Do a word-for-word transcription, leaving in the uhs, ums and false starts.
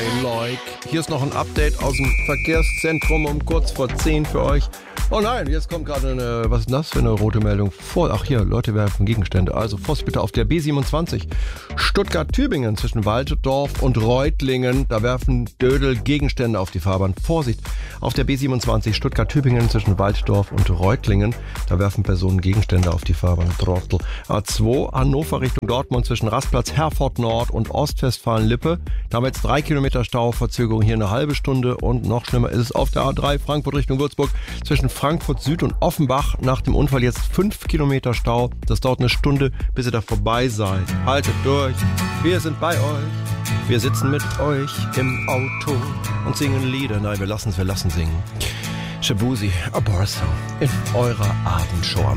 like. Hier ist noch ein Update aus dem Verkehrszentrum um kurz vor zehn für euch. Oh nein, jetzt kommt gerade eine, was ist das für eine rote Meldung? Vor, ach hier, Leute werfen Gegenstände. Also Vorsicht bitte auf der B siebenundzwanzig. Stuttgart-Tübingen zwischen Walddorf und Reutlingen. Da werfen Dödel Gegenstände auf die Fahrbahn. Vorsicht auf der B siebenundzwanzig Stuttgart-Tübingen zwischen Walddorf und Reutlingen. Da werfen Personen Gegenstände auf die Fahrbahn. Trottel. A zwei Hannover Richtung Dortmund zwischen Rastplatz Herford Nord und Ostwestfalen-Lippe. Da haben wir jetzt drei Kilometer Stau, Verzögerung hier eine halbe Stunde. Und noch schlimmer ist es auf der A drei Frankfurt Richtung Würzburg zwischen Frankfurt Süd und Offenbach. Nach dem Unfall jetzt fünf Kilometer Stau. Das dauert eine Stunde, bis ihr da vorbei seid. Haltet durch. Wir sind bei euch. Wir sitzen mit euch im Auto und singen Lieder. Nein, wir lassen es, wir lassen singen. Shabuzi, Aborso in eurer Abendshow am